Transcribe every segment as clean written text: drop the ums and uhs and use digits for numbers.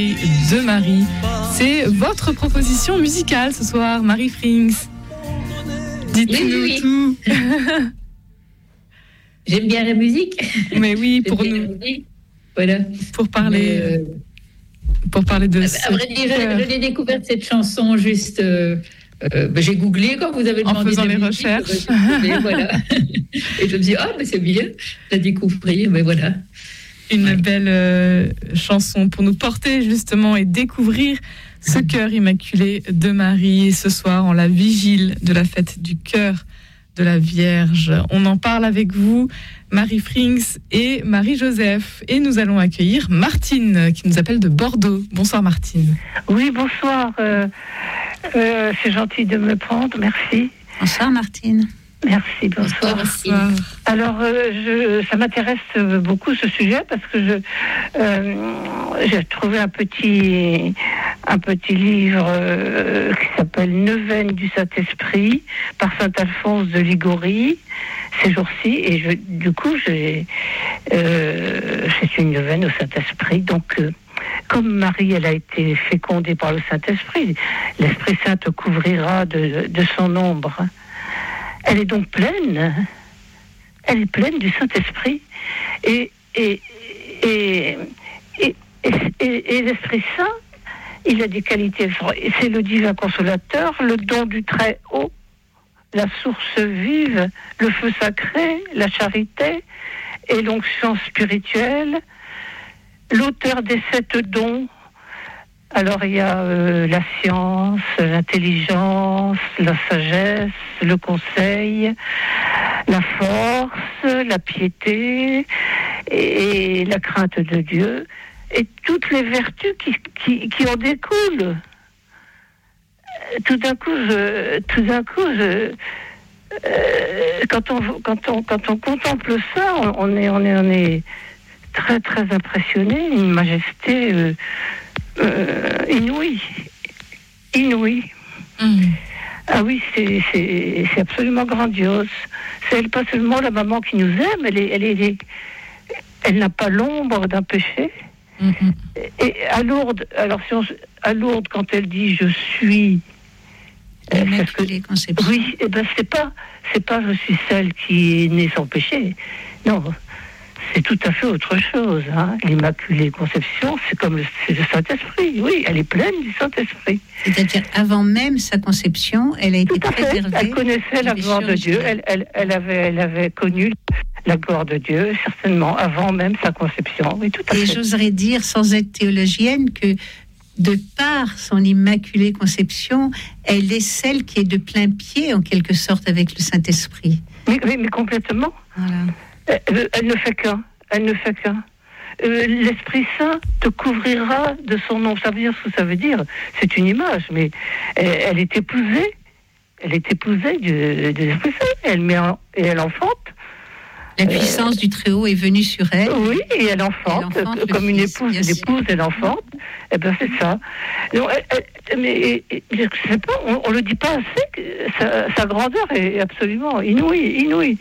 de Marie. C'est votre proposition musicale ce soir, Marie Frings. Dites-nous tout. J'aime bien la musique. Mais oui, pour nous. Voilà. Pour parler de à vrai dire, je l'ai découverte cette chanson juste. J'ai googlé quand vous avez demandé. En faisant les musique, recherches. Voilà. Et je me dis, c'est bien, la découvrir, mais voilà. Une belle chanson pour nous porter justement et découvrir ce cœur immaculé de Marie. Et ce soir, en la vigile de la fête du cœur de la Vierge. On en parle avec vous, Marie Frings et Marie-Joseph. Et nous allons accueillir Martine, qui nous appelle de Bordeaux. Bonsoir Martine. Oui, bonsoir. C'est gentil de me prendre, merci. Bonsoir Martine. Merci, bonsoir. Bonsoir. Alors, ça m'intéresse beaucoup ce sujet parce que j'ai trouvé un petit livre qui s'appelle Neuvaine du Saint-Esprit par Saint Alphonse de Liguori ces jours-ci, et du coup c'est une neuvaine au Saint-Esprit. Donc comme Marie, elle a été fécondée par le Saint-Esprit, l'Esprit Saint te couvrira de son ombre. Elle est donc pleine. Elle est pleine du Saint-Esprit. Et l'Esprit Saint, il a des qualités. C'est le divin consolateur, le don du Très-Haut, la source vive, le feu sacré, la charité et l'onction spirituelle, l'auteur des 7 dons. Alors il y a la science, l'intelligence, la sagesse, le conseil, la force, la piété et la crainte de Dieu, et toutes les vertus qui en découlent. Tout d'un coup, quand on contemple ça, on est très très impressionné, une majesté inouïe. Ah oui, c'est absolument grandiose. C'est pas seulement la maman qui nous aime, elle n'a pas l'ombre d'un péché. Et à Lourdes, à Lourdes, quand elle dit je suis, oui, c'est pas je suis celle qui est née sans péché. Non. C'est tout à fait autre chose. L'Immaculée Conception, c'est le Saint-Esprit. Oui, elle est pleine du Saint-Esprit. C'est-à-dire, avant même sa conception, elle a été préservée. Elle connaissait la gloire de Dieu. Elle avait connu la gloire de Dieu, certainement, avant même sa conception. Oui, tout à fait. Et j'oserais dire, sans être théologienne, que de par son Immaculée Conception, elle est celle qui est de plein pied, en quelque sorte, avec le Saint-Esprit. Mais complètement. Voilà. Elle ne fait qu'un. L'Esprit Saint te couvrira de son nom. Ça veut dire ce que ça veut dire. C'est une image, mais elle est épousée. Elle est épousée de l'Esprit Saint. Et elle enfante. La puissance du Très-Haut est venue sur elle. Oui, et elle enfante comme une épouse. L'épouse, elle enfante. Eh bien, c'est ça. Donc, mais je sais pas, on le dit pas assez. Sa grandeur est absolument inouïe.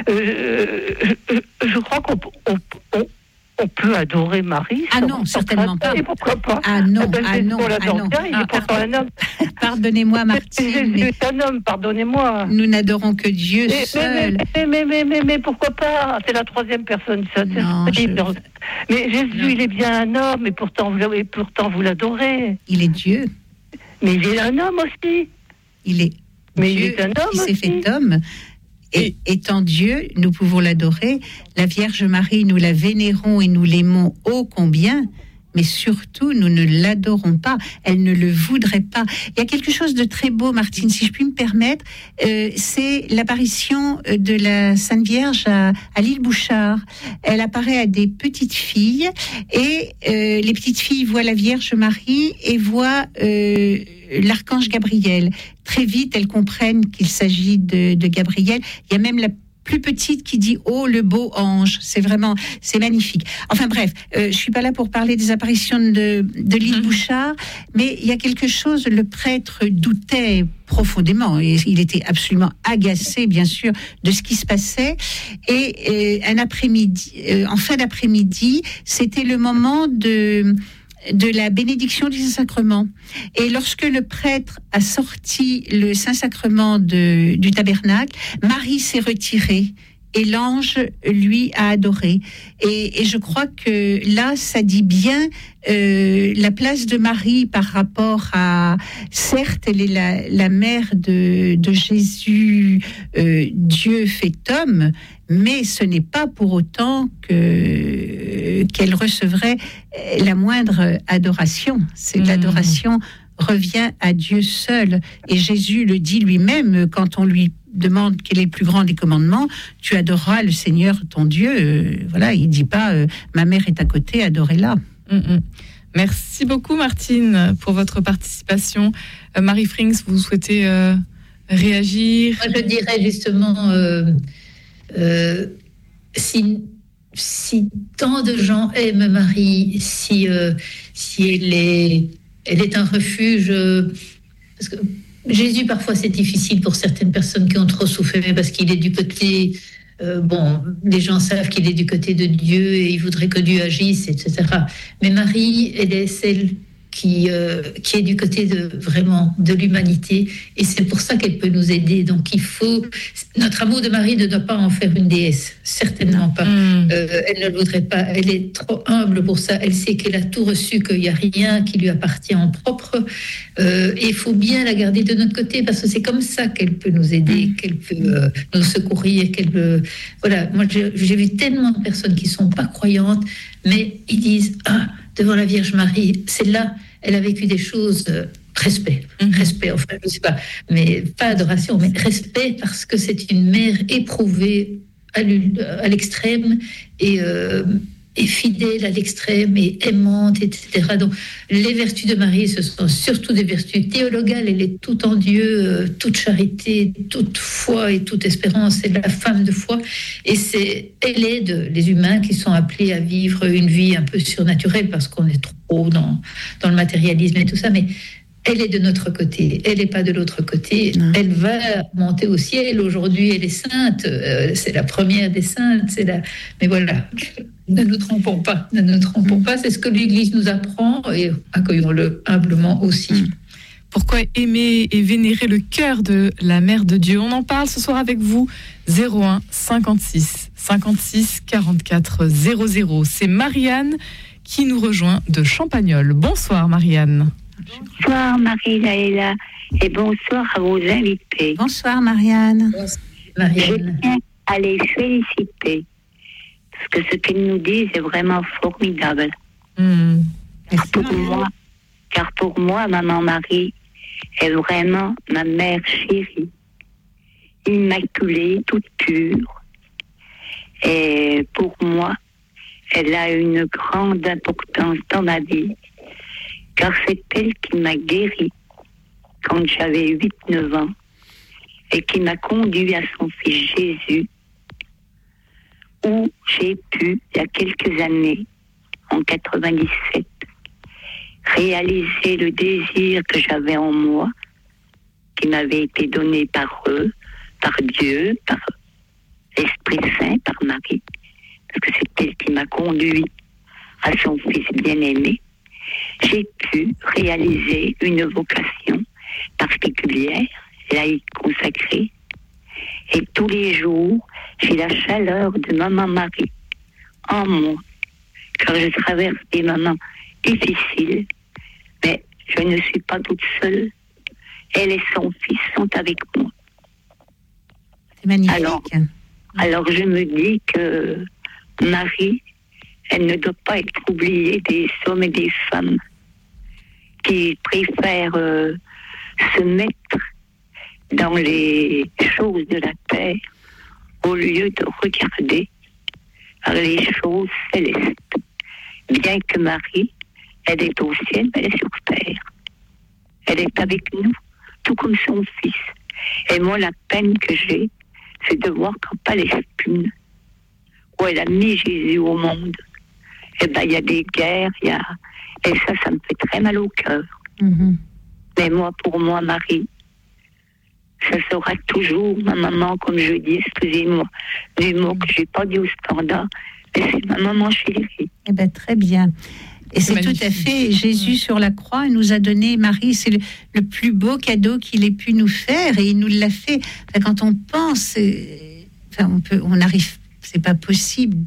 Je crois qu'on peut adorer Marie. Ah non, certainement pas. Et pourquoi pas? Ah non. Il est pourtant un homme. Pardonnez-moi, Martine. Jésus est un homme, pardonnez-moi. Nous n'adorons que Dieu seul. Mais pourquoi pas? C'est la 3e personne du Saint-Esprit. Mais Jésus, il est bien un homme, et pourtant vous l'adorez. Il est Dieu. Mais il est un homme aussi. Il est Dieu qui s'est fait homme. Et étant Dieu, nous pouvons l'adorer. La Vierge Marie, nous la vénérons et nous l'aimons ô combien, mais surtout, nous ne l'adorons pas. Elle ne le voudrait pas. Il y a quelque chose de très beau, Martine, si je puis me permettre. C'est l'apparition de la Sainte Vierge à l'île Bouchard. Elle apparaît à des petites filles, et les petites filles voient la Vierge Marie et voient l'archange Gabriel. Très vite, elles comprennent qu'il s'agit de Gabriel. Il y a même la plus petite qui dit « Oh, le beau ange ». C'est magnifique. Enfin bref, je suis pas là pour parler des apparitions de l'île Bouchard, mais il y a quelque chose, le prêtre doutait profondément, et il était absolument agacé, bien sûr, de ce qui se passait. Et un après-midi, en fin d'après-midi, c'était le moment de la bénédiction du Saint-Sacrement. Et lorsque le prêtre a sorti le Saint-Sacrement du tabernacle, Marie s'est retirée. Et l'ange, lui, a adoré. Et je crois que là, ça dit bien la place de Marie par rapport à... Certes, elle est la mère de Jésus, Dieu fait homme, mais ce n'est pas pour autant qu'elle recevrait la moindre adoration. C'est l'adoration revient à Dieu seul. Et Jésus le dit lui-même quand on lui demande quel est le plus grand des commandements, tu adoreras le Seigneur ton Dieu. Voilà, il dit pas ma mère est à côté, adorez-la. Merci beaucoup Martine pour votre participation. Marie Frings, vous souhaitez réagir? Moi, je dirais justement si tant de gens aiment Marie, si elle est un refuge, parce que Jésus, parfois, c'est difficile pour certaines personnes qui ont trop souffert parce qu'il est du côté... les gens savent qu'il est du côté de Dieu et ils voudraient que Dieu agisse, etc. Mais Marie, elle est celle qui est du côté de l'humanité et c'est pour ça qu'elle peut nous aider. Donc il faut... Notre amour de Marie ne doit pas en faire une déesse, certainement pas. Elle ne le voudrait pas, elle est trop humble pour ça. Elle sait qu'elle a tout reçu, qu'il n'y a rien qui lui appartient en propre. Et il faut bien la garder de notre côté parce que c'est comme ça qu'elle peut nous aider, qu'elle peut nous secourir, qu'elle peut... Voilà, moi j'ai vu tellement de personnes qui ne sont pas croyantes, mais ils disent devant la Vierge Marie, celle-là, elle a vécu des choses, respect, enfin, je ne sais pas, mais pas adoration, mais respect parce que c'est une mère éprouvée à l'extrême et fidèle à l'extrême et aimante, etc. Donc, les vertus de Marie, ce sont surtout des vertus théologales. Elle est toute en Dieu, toute charité, toute foi et toute espérance. C'est la femme de foi. Et elle aide les humains qui sont appelés à vivre une vie un peu surnaturelle parce qu'on est trop dans le matérialisme et tout ça. Mais elle est de notre côté, elle n'est pas de l'autre côté. Non. Elle va monter au ciel. Aujourd'hui, elle est sainte. C'est la première des saintes. Mais voilà, ne nous trompons pas. C'est ce que l'Église nous apprend et accueillons-le humblement aussi. Pourquoi aimer et vénérer le cœur de la Mère de Dieu? On en parle ce soir avec vous. 01 56 56 44 00. C'est Marianne qui nous rejoint de Champagnole. Bonsoir Marianne. Bonsoir Marie-Laëla et bonsoir à vos invités. Bonsoir Marianne. Je tiens à les féliciter parce que ce qu'ils nous disent est vraiment formidable. Car pour moi, maman Marie est vraiment ma mère chérie, immaculée, toute pure. Et pour moi, elle a une grande importance dans ma vie. Car c'est elle qui m'a guérie quand j'avais 8-9 ans et qui m'a conduit à son fils Jésus, où j'ai pu, il y a quelques années, en 97, réaliser le désir que j'avais en moi, qui m'avait été donné par eux, par Dieu, par l'Esprit Saint, par Marie, parce que c'est elle qui m'a conduit à son fils bien-aimé. J'ai pu réaliser une vocation particulière, laïque consacrée, et tous les jours, j'ai la chaleur de maman Marie en moi, car je traverse des moments difficiles, mais je ne suis pas toute seule. Elle et son fils sont avec moi. C'est magnifique. Alors je me dis que Marie, elle ne doit pas être oubliée des hommes et des femmes qui préfèrent se mettre dans les choses de la terre au lieu de regarder vers les choses célestes. Bien que Marie, elle est au ciel, mais elle est sur terre. Elle est avec nous, tout comme son fils. Et moi, la peine que j'ai, c'est de voir qu'en Palestine, où elle a mis Jésus au monde, eh ben, il y a des guerres, et ça me fait très mal au cœur. Mais moi, pour moi, Marie, ça sera toujours ma maman, comme je dis, excusez-moi, du mot que je n'ai pas dit au standard, mais c'est ma maman chérie. Eh bien, très bien. Et c'est tout à fait Jésus sur la croix nous a donné Marie. C'est le plus beau cadeau qu'il ait pu nous faire, et il nous l'a fait. Enfin, quand on pense, on arrive, c'est pas possible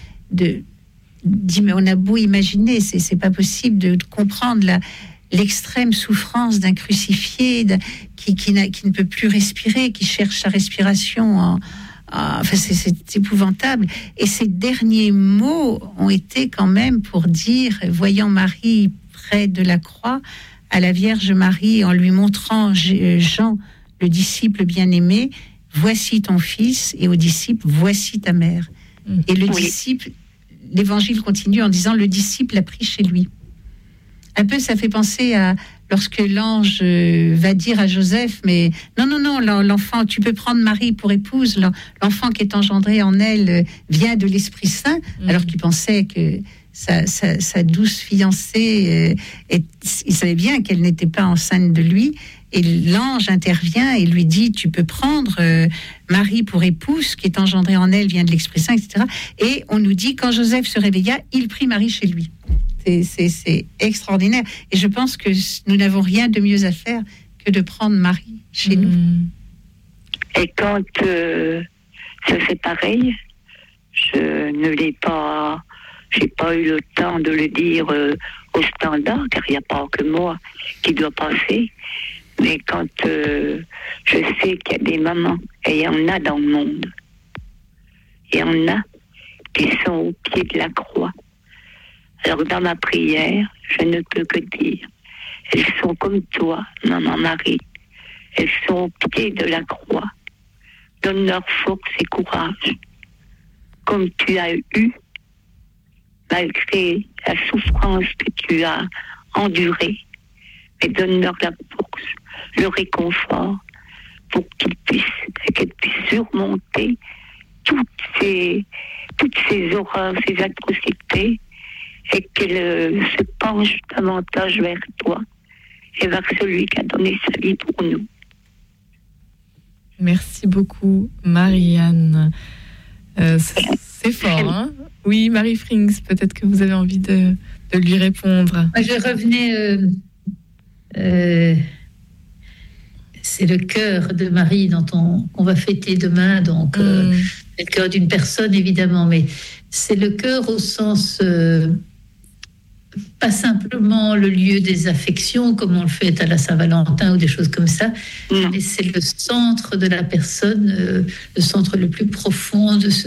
on a beau imaginer, c'est pas possible de comprendre l'extrême souffrance d'un crucifié qui ne peut plus respirer, qui cherche sa respiration. C'est épouvantable. Et ces derniers mots ont été quand même pour dire, voyant Marie près de la croix, à la Vierge Marie, en lui montrant Jean, le disciple bien-aimé, voici ton fils, et au disciple, voici ta mère. Et le disciple, l'évangile continue en disant, le disciple a pris chez lui. Un peu, ça fait penser à lorsque l'ange va dire à Joseph, mais non, l'enfant, tu peux prendre Marie pour épouse, l'enfant qui est engendré en elle vient de l'Esprit Saint, alors qu'il pensait que sa douce fiancée, il savait bien qu'elle n'était pas enceinte de lui, et l'ange intervient et lui dit, tu peux prendre Marie pour épouse, qui est engendrée en elle vient de l'Esprit Saint, etc. Et on nous dit, quand Joseph se réveilla, il prit Marie chez lui. C'est extraordinaire. Et je pense que nous n'avons rien de mieux à faire que de prendre Marie chez nous. Et quand ça fait pareil, j'ai pas eu le temps de le dire au standard, car il n'y a pas que moi qui dois passer. Mais quand je sais qu'il y a des mamans, et il y en a dans le monde, il y en a qui sont au pied de la croix. Alors dans ma prière, je ne peux que dire, elles sont comme toi, maman Marie. Elles sont au pied de la croix. Donne-leur force et courage, comme tu as eu, malgré la souffrance que tu as endurée. Mais donne-leur la force, le réconfort, pour qu'elles puissent surmonter toutes ces horreurs, ces atrocités, et qu'elle se penche davantage vers toi et vers celui qui a donné sa vie pour nous. Merci beaucoup, Marie-Anne. C'est fort, hein? Oui, Marie Frings, peut-être que vous avez envie de lui répondre. Moi, je revenais... c'est le cœur de Marie qu'on va fêter demain, donc le cœur d'une personne, évidemment, mais c'est le cœur au sens... pas simplement le lieu des affections comme on le fait à la Saint-Valentin ou des choses comme ça, mais c'est le centre de la personne, le centre le plus profond de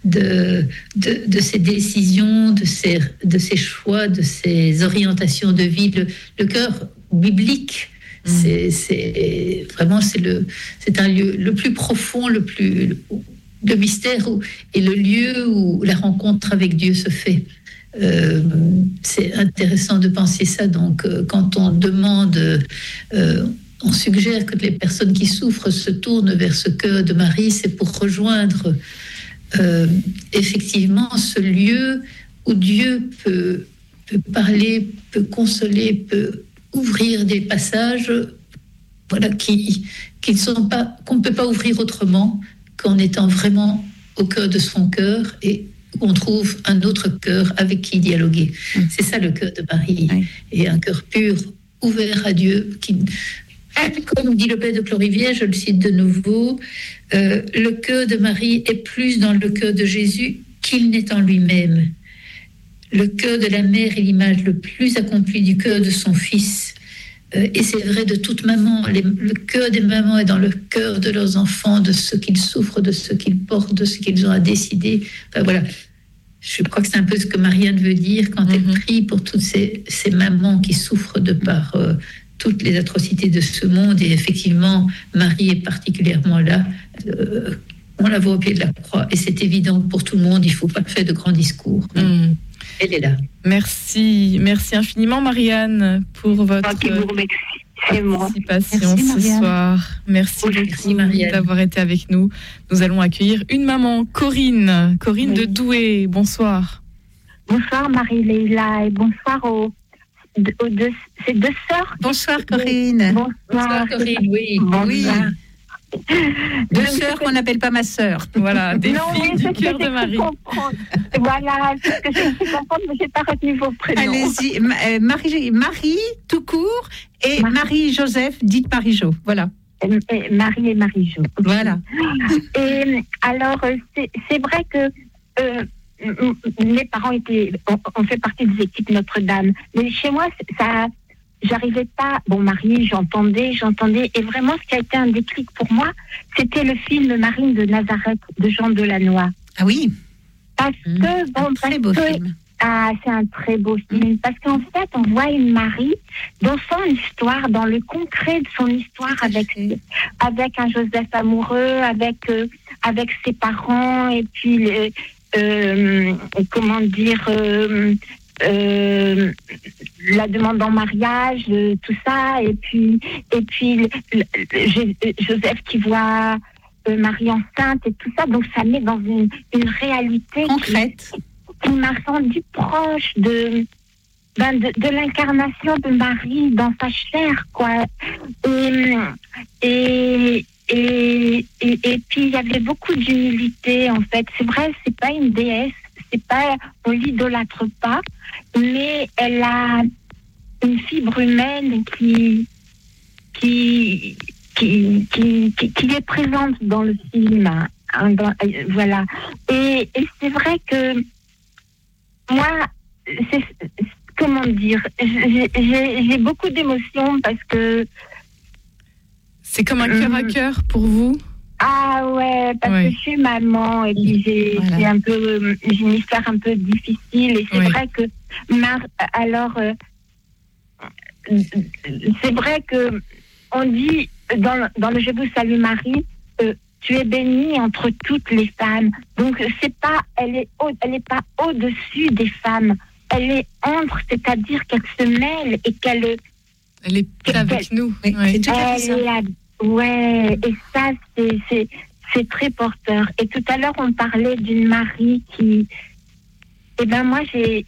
ses décisions, de ses choix, de ses orientations de vie. Le cœur biblique, c'est vraiment c'est un lieu le plus profond, le mystère et le lieu où la rencontre avec Dieu se fait. C'est intéressant de penser ça. Donc, quand on demande, on suggère que les personnes qui souffrent se tournent vers ce cœur de Marie, c'est pour rejoindre effectivement ce lieu où Dieu peut parler, peut consoler, peut ouvrir des passages, voilà, qu'on ne peut pas ouvrir autrement qu'en étant vraiment au cœur de son cœur, et on trouve un autre cœur avec qui dialoguer. C'est ça le cœur de Marie. Oui. Et un cœur pur, ouvert à Dieu, qui, comme dit le père de Clorivière, je le cite de nouveau, le cœur de Marie est plus dans le cœur de Jésus qu'il n'est en lui-même. Le cœur de la mère est l'image le plus accomplie du cœur de son fils. Et c'est vrai de toute maman. Le cœur des mamans est dans le cœur de leurs enfants, de ce qu'ils souffrent, de ce qu'ils portent, de ce qu'ils ont à décider. Enfin, voilà. Je crois que c'est un peu ce que Marie-Anne veut dire quand elle prie pour toutes ces mamans qui souffrent de par toutes les atrocités de ce monde. Et effectivement, Marie est particulièrement là. On la voit au pied de la croix. Et c'est évident pour tout le monde, il ne faut pas faire de grands discours. Elle est là. Merci infiniment, Marie-Anne, pour votre participation ce soir. Merci beaucoup d'avoir été avec nous. Nous allons accueillir une maman, Corinne de Douai. Bonsoir. Bonsoir Marie-Leila et bonsoir ces deux sœurs. Bonsoir Corinne. Bonsoir Corinne, oui. Bonsoir. Deux sœurs qu'on n'appelle pas ma sœur. Voilà, des filles du cœur de Marie. Voilà, c'est ce que j'ai pu comprendre, mais je n'ai pas retenu vos prénoms. Allez-y, Marie, tout court, et Marie-Joseph, dite Marie-Jo. Voilà. Marie et Marie-Jo. Voilà. Et alors, c'est vrai que mes parents ont fait partie des équipes Notre-Dame. Mais chez moi, ça, j'arrivais pas. Bon, Marie, j'entendais. Et vraiment, ce qui a été un déclic pour moi, c'était le film Marine de Nazareth de Jean Delannoy. Ah oui. Parce que, très beau film. Ah, c'est un très beau film. Parce qu'en fait, on voit une Marie dans son histoire, dans le concret de son histoire, avec un Joseph amoureux, avec ses parents, et puis la demande en mariage, tout ça, et puis Joseph qui voit Marie enceinte et tout ça, donc ça met dans une réalité concrète qui m'a rendu proche de l'incarnation de Marie dans sa chair, quoi. Et puis il y avait beaucoup d'humilité, en fait. C'est vrai, c'est pas une déesse, on l'idolâtre pas, mais elle a une fibre humaine qui est présente dans le film, hein, voilà. Et c'est vrai que moi, comment dire, j'ai beaucoup d'émotions parce que c'est comme un cœur à cœur pour vous. Ah ouais, parce que je suis maman et puis j'ai une histoire un peu difficile, et c'est vrai que c'est vrai que on dit dans le Je vous salue Marie, tu es bénie entre toutes les femmes. Donc elle est pas au-dessus des femmes, elle est entre, c'est-à-dire qu'elle se mêle et qu'elle est avec nous. Oui, c'est tout à fait ça. Ouais, et ça c'est très porteur. Et tout à l'heure on parlait d'une Marie qui, moi j'ai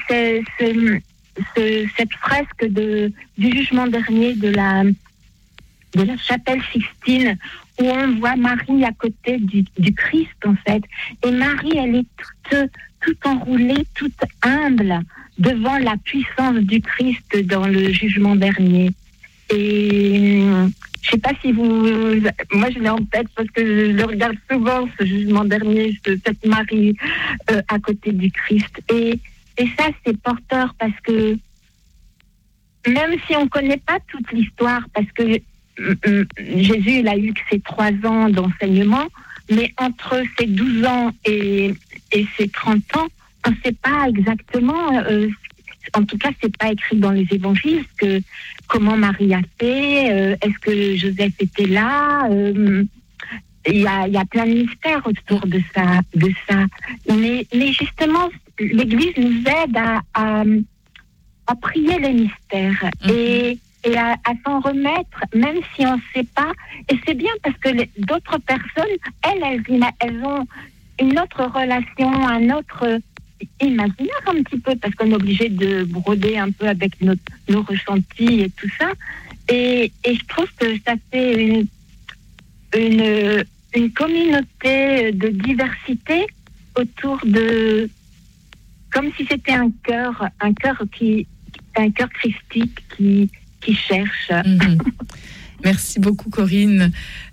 cette fresque du jugement dernier de la chapelle Sixtine, où on voit Marie à côté du Christ, en fait. Et Marie, elle est toute enroulée, toute humble devant la puissance du Christ dans le jugement dernier. Et je sais pas si moi je l'ai en tête parce que je le regarde souvent, ce jugement dernier, cette Marie à côté du Christ. Et ça, c'est porteur parce que même si on connaît pas toute l'histoire, parce que Jésus, il a eu que ses 3 ans d'enseignement, mais entre ses 12 ans et ses 30 ans, on ne sait pas exactement, en tout cas, c'est pas écrit dans les évangiles, comment Marie a fait, est-ce que Joseph était là, il y a plein de mystères autour de ça. Mais justement, l'Église nous aide à prier les mystères et à s'en remettre, même si on ne sait pas. Et c'est bien parce que d'autres personnes, elles ont une autre relation, un autre imaginaire un petit peu, parce qu'on est obligé de broder un peu avec nos ressentis et tout ça. Et je trouve que ça fait une communauté de diversité autour de... Comme si c'était un cœur christique qui cherche. Merci beaucoup, Corinne.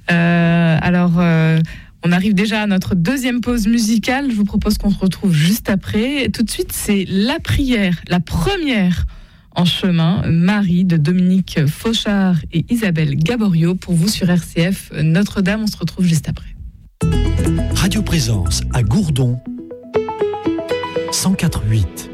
On arrive déjà à notre deuxième pause musicale. Je vous propose qu'on se retrouve juste après. Tout de suite, c'est la prière, la première en chemin, Marie de Dominique Fauchard et Isabelle Gaborio pour vous sur RCF Notre-Dame. On se retrouve juste après. Radio Présence à Gourdon 104.8.